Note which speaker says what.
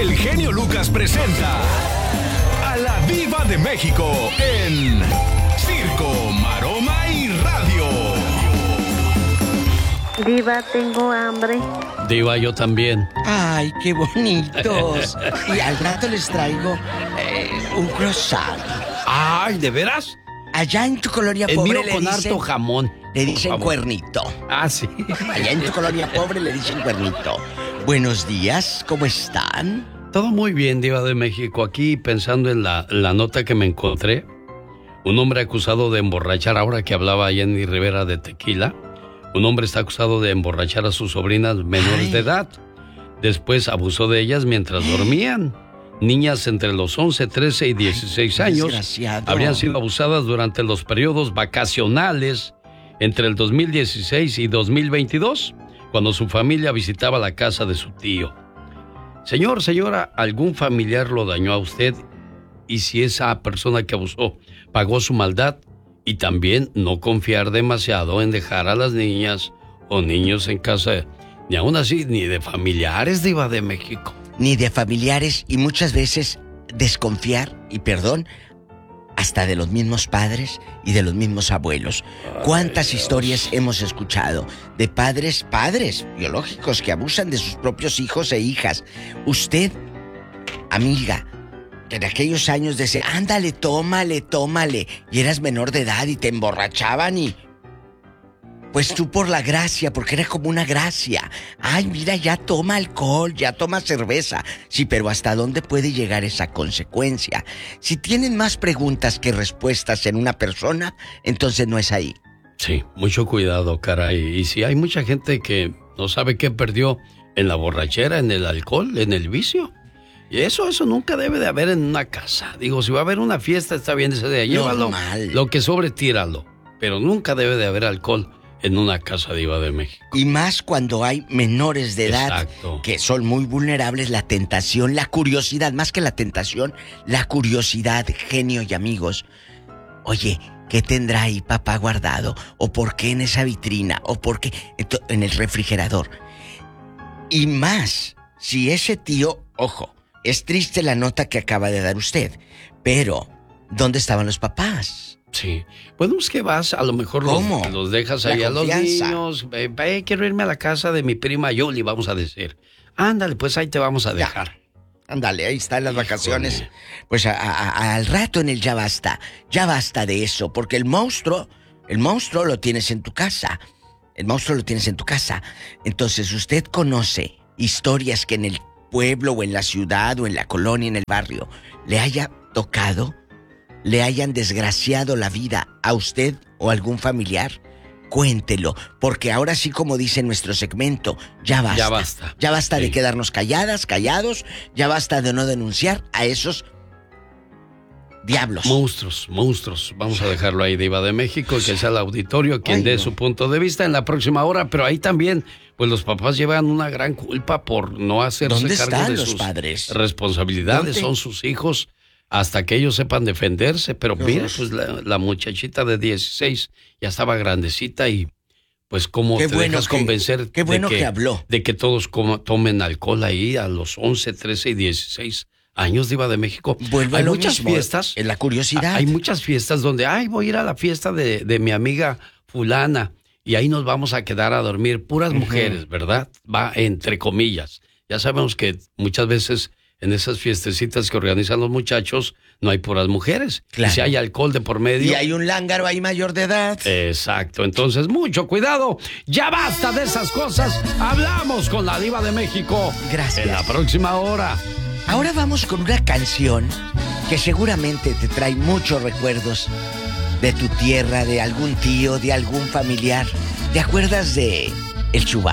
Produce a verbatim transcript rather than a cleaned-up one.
Speaker 1: el genio Lucas presenta a la Diva de México en Circo, Maroma y Radio.
Speaker 2: Diva, tengo hambre.
Speaker 3: Diva, yo también.
Speaker 4: Ay, qué bonitos. Y al rato les traigo eh, un croissant.
Speaker 3: Ay, ¿de veras?
Speaker 4: Allá en tu colonia
Speaker 3: El
Speaker 4: pobre
Speaker 3: mío
Speaker 4: le
Speaker 3: con
Speaker 4: dicen,
Speaker 3: harto jamón.
Speaker 4: le dicen cuernito.
Speaker 3: Ah, sí.
Speaker 4: Allá en tu colonia pobre le dicen cuernito. Buenos días, ¿cómo están?
Speaker 3: Todo muy bien, Diva de México. Aquí pensando en la, la nota que me encontré. Un hombre acusado de emborrachar, ahora que hablaba Jenny Rivera de tequila. Un hombre está acusado de emborrachar a sus sobrinas menores
Speaker 4: Ay.
Speaker 3: de edad. Después abusó de ellas mientras dormían. Niñas entre los once, trece y dieciséis
Speaker 4: Ay,
Speaker 3: años
Speaker 4: desgraciado.
Speaker 3: habrían sido abusadas durante los periodos vacacionales entre el dos mil dieciséis y dos mil veintidós, cuando su familia visitaba la casa de su tío. Señor, señora, ¿algún familiar lo dañó a usted? Y si esa persona que abusó pagó su maldad. Y también no confiar demasiado en dejar a las niñas o niños en casa, ni aún así, ni de familiares, Diva de México.
Speaker 4: Ni de familiares y muchas veces desconfiar, y perdón, hasta de los mismos padres y de los mismos abuelos. ¿Cuántas
Speaker 3: Dios.
Speaker 4: historias hemos escuchado de padres, padres biológicos que abusan de sus propios hijos e hijas? Usted, amiga, que en aquellos años decía, ándale, tómale, tómale, y eras menor de edad y te emborrachaban y... Pues tú por la gracia, porque era como una gracia. Ay, mira, ya toma alcohol, ya toma cerveza. Sí, pero ¿hasta dónde puede llegar esa consecuencia? Si tienen más preguntas que respuestas en una persona, entonces no es ahí.
Speaker 3: Sí, mucho cuidado, caray. Y si hay mucha gente que no sabe qué perdió en la borrachera, en el alcohol, en el vicio. Y eso, eso nunca debe de haber en una casa. Digo, si va a haber una fiesta, está bien, ese día, llévalo.
Speaker 4: Normal.
Speaker 3: Lo que sobre, tíralo. Pero nunca debe de haber alcohol en una casa, Diva de México.
Speaker 4: Y más cuando hay menores de edad.
Speaker 3: Exacto.
Speaker 4: Que son muy vulnerables, la tentación, la curiosidad, más que la tentación, la curiosidad, genio y amigos. Oye, ¿qué tendrá ahí papá guardado? ¿O por qué en esa vitrina? ¿O por qué en el refrigerador? Y más, si ese tío, ojo, es triste la nota que acaba de dar usted, pero ¿dónde estaban los papás?
Speaker 3: Sí. Bueno, es que vas, a lo mejor los,
Speaker 4: ¿Cómo?
Speaker 3: los dejas
Speaker 4: La
Speaker 3: ahí a los
Speaker 4: confianza.
Speaker 3: niños. Eh, eh, quiero irme a la casa de mi prima Yoli, vamos a decir. Ándale, pues ahí te vamos a
Speaker 4: Ya.
Speaker 3: dejar.
Speaker 4: Ándale, ahí están las
Speaker 3: Híjole.
Speaker 4: vacaciones. Pues a- a- a- al rato en el ya basta, ya basta de eso, porque el monstruo, el monstruo lo tienes en tu casa. El monstruo lo tienes en tu casa. Entonces usted conoce historias que en el pueblo o en la ciudad o en la colonia, en el barrio, le haya tocado, le hayan desgraciado la vida a usted o a algún familiar. Cuéntelo, porque ahora sí, como dice nuestro segmento, ya basta.
Speaker 3: Ya basta.
Speaker 4: Ya basta de
Speaker 3: Sí.
Speaker 4: quedarnos calladas, callados, ya basta de no denunciar a esos diablos.
Speaker 3: Monstruos, monstruos. Vamos a dejarlo ahí, Diva de México, que sea el auditorio quien
Speaker 4: Ay,
Speaker 3: dé
Speaker 4: no.
Speaker 3: su punto de vista en la próxima hora. Pero ahí también, pues los papás llevan una gran culpa por no hacerse
Speaker 4: ¿Dónde
Speaker 3: cargo
Speaker 4: están
Speaker 3: de
Speaker 4: los
Speaker 3: sus
Speaker 4: padres?
Speaker 3: responsabilidades.
Speaker 4: ¿Dónde?
Speaker 3: Son sus hijos hasta que ellos sepan defenderse. Pero
Speaker 4: Qué
Speaker 3: mira,
Speaker 4: horror.
Speaker 3: pues la, la muchachita de dieciséis ya estaba grandecita y pues cómo
Speaker 4: Qué
Speaker 3: te
Speaker 4: bueno
Speaker 3: dejas
Speaker 4: que-
Speaker 3: convencer
Speaker 4: qué bueno
Speaker 3: de que,
Speaker 4: que habló.
Speaker 3: de que todos coma- tomen alcohol ahí a los once, trece y dieciséis años, Diva de México.
Speaker 4: Vuelvo a
Speaker 3: Hay
Speaker 4: lo
Speaker 3: muchas
Speaker 4: mismo,
Speaker 3: fiestas.
Speaker 4: en la curiosidad.
Speaker 3: Hay muchas fiestas donde, ay, voy a ir a la fiesta de, de mi amiga fulana y ahí nos vamos a quedar a dormir. Puras mujeres, ¿verdad? Va entre comillas. Ya sabemos que muchas veces en esas fiestecitas que organizan los muchachos no hay puras mujeres.
Speaker 4: Claro.
Speaker 3: Y si hay alcohol de por medio...
Speaker 4: Y hay un lángaro ahí mayor de edad.
Speaker 3: Exacto, entonces mucho cuidado. Ya basta de esas cosas. Hablamos con la Diva de México.
Speaker 4: Gracias.
Speaker 3: En la próxima hora.
Speaker 4: Ahora vamos con una canción que seguramente te trae muchos recuerdos de tu tierra, de algún tío, de algún familiar. ¿Te acuerdas de El Chubasco?